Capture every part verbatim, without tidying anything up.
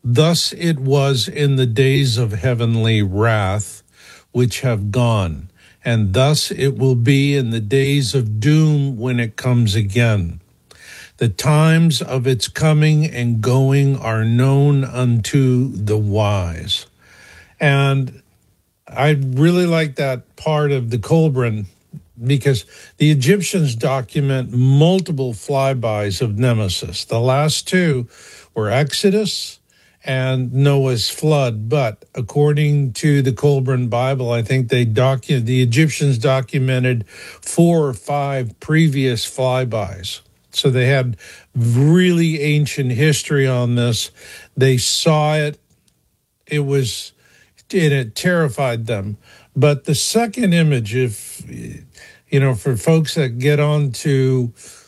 Thus it was in the days of heavenly wrath, which have gone, and thus it will be in the days of doom when it comes again. The times of its coming and going are known unto the wise. And I really like that part of the Kolbrin, because the Egyptians document multiple flybys of Nemesis. The last two were Exodus and Noah's flood. But according to the Kolbrin Bible, I think they docu- the Egyptians documented four or five previous flybys. So they had really ancient history on this. They saw it. It was, and it terrified them. But the second image, if, you know, for folks that get onto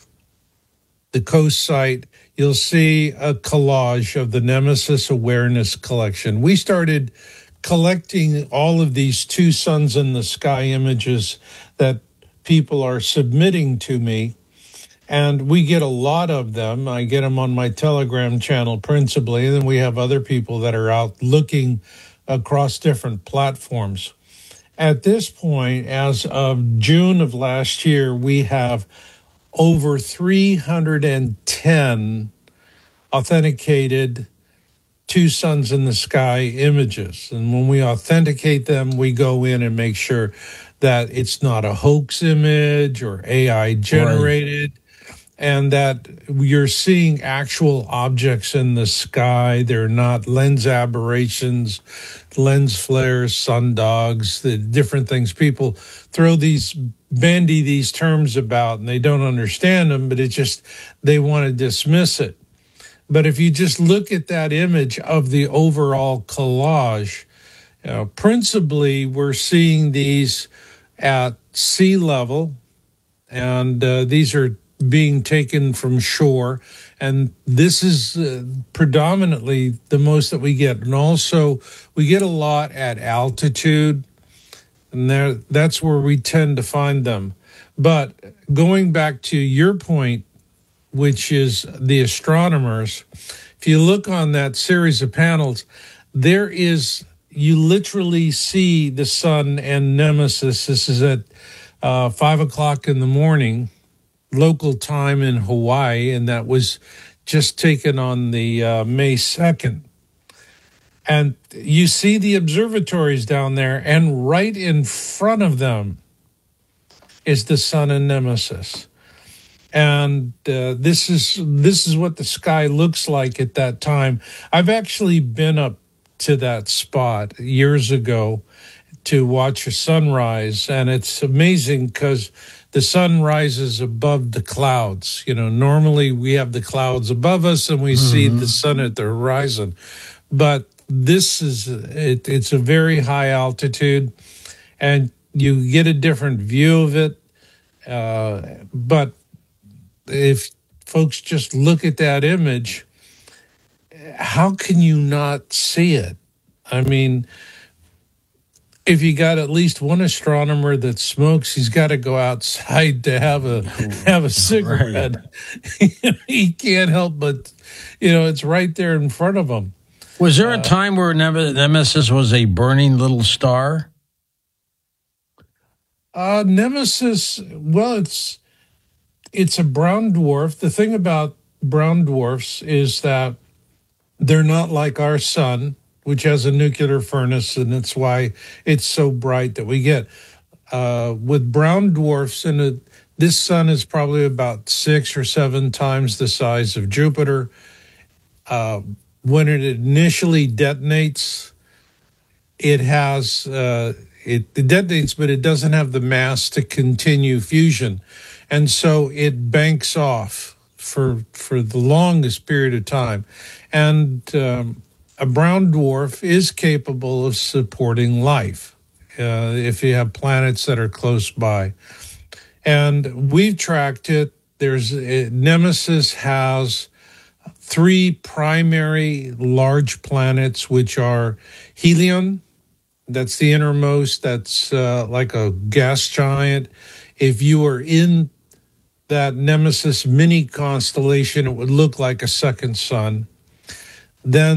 the Coast site, you'll see a collage of the Nemesis Awareness Collection. We started collecting all of these two suns in the sky images that people are submitting to me. And we get a lot of them. I get them on my Telegram channel principally, and then we have other people that are out looking across different platforms. At this point, as of June of last year, we have over three hundred ten authenticated two suns in the sky images. And when we authenticate them, we go in and make sure that it's not a hoax image or A I generated. Right. And that you're seeing actual objects in the sky. They're not lens aberrations, lens flares, sundogs, the different things. People throw these, bandy these terms about, and they don't understand them, but it just, they want to dismiss it. But if you just look at that image of the overall collage, you know, principally we're seeing these at sea level, and uh, these are being taken from shore, and this is uh, predominantly the most that we get. And also we get a lot at altitude, and there that's where we tend to find them. But going back to your point, which is the astronomers, if you look on that series of panels, there is, you literally see the sun and Nemesis. This is at uh, five o'clock in the morning local time in Hawaii, and that was just taken on the uh, May second. And you see the observatories down there, and right in front of them is the sun and Nemesis. And uh, this is this is what the sky looks like at that time. I've actually been up to that spot years ago to watch a sunrise, and it's amazing because the sun rises above the clouds. You know, normally we have the clouds above us and we mm-hmm. see the sun at the horizon. But this is, it, it's a very high altitude, and you get a different view of it. Uh, but if folks just look at that image, how can you not see it? I mean, if you got at least one astronomer that smokes, he's got to go outside to have a have a cigarette. Right. He can't help but, you know, it's right there in front of him. Was there a time where Nemesis was a burning little star? Uh, Nemesis, well, it's it's a brown dwarf. The thing about brown dwarfs is that they're not like our sun, which has a nuclear furnace, and it's why it's so bright that we get. Uh, with brown dwarfs, and it, this sun is probably about six or seven times the size of Jupiter. Uh, when it initially detonates, it has, uh, it, it detonates, but it doesn't have the mass to continue fusion. And so it banks off for, for the longest period of time. And um, a brown dwarf is capable of supporting life uh, if you have planets that are close by. And we've tracked it. There's uh, Nemesis has three primary large planets, which are Helion, that's the innermost, that's uh, like a gas giant. If you are in that Nemesis mini constellation, it would look like a second sun. Then